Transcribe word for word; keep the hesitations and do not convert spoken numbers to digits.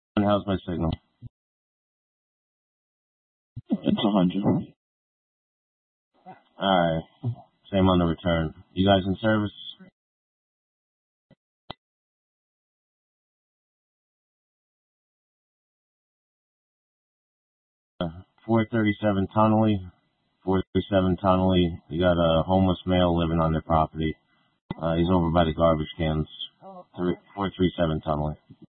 How's my signal? It's a hundred. Alright. Same on the return. You guys in service? four thirty-seven Tunnelly. four thirty-seven Tunnelly. You got a homeless male living on their property. Uh, he's over by the garbage cans. four thirty-seven Tunnelly.